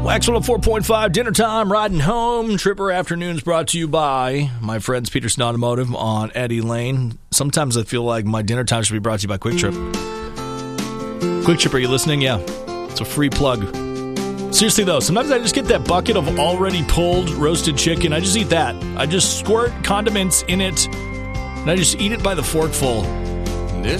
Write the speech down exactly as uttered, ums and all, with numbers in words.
Wax one oh four point five, dinner time, riding home. Tripper Afternoons brought to you by my friends Peterson Automotive on Eddie Lane. Sometimes I feel like my dinner time should be brought to you by Quick Trip. Quick Trip, are you listening? Yeah. It's a free plug. Seriously, though, sometimes I just get that bucket of already pulled roasted chicken. I just eat that. I just squirt condiments in it, and I just eat it by the forkful.